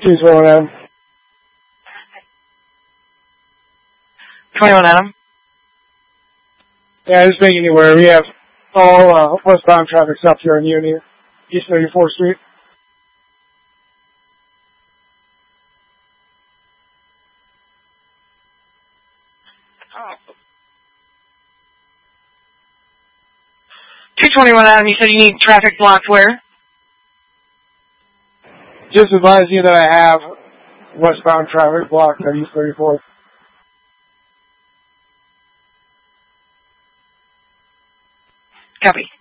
221 Adam. 21 Adam. Yeah, just making you aware. We have all westbound traffic stopped here on Union, East 34th Street. Oh. 221 Adam, you said you need traffic blocked where? Just advise you that I have westbound traffic blocked at East 34th. Copy.